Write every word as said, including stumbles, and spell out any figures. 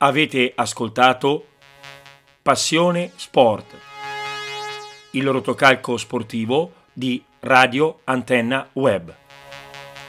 Avete ascoltato Passione Sport, il rotocalco sportivo di Radio Antenna Web.